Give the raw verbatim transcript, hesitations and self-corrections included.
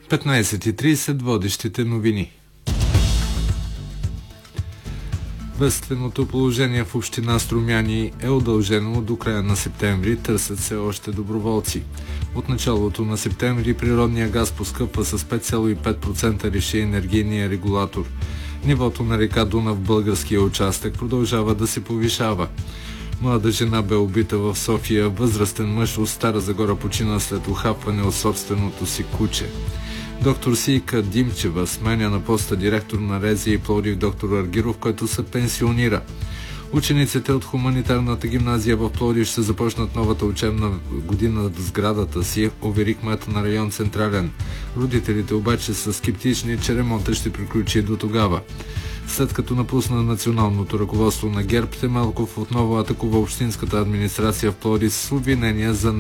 петнайсет и трийсет водещите новини. Бедственото положение в община Струмяни е удължено до края на септември, търсят се още доброволци. От началото на септември природния газ поскъпва с пет цяло и пет процента, реши енергийния регулатор. Нивото на река Дунав в българския участък продължава да се повишава. Млада жена бе убита в София, възрастен мъж от Стара Загора почина след ухапване от собственото си куче. Доктор Сийка Димчева сменя на поста директор на РЗИ Пловдив доктор Аргиров, който се пенсионира. Учениците от хуманитарната гимназия в Пловдив ще започнат новата учебна година в сградата си, увери кмета на район Централен. Родителите обаче са скептични, че ремонтът ще приключи до тогава. След като напусна националното ръководство на ГЕРБ, Темелков отново атакува общинската администрация в Пловдив с обвинения за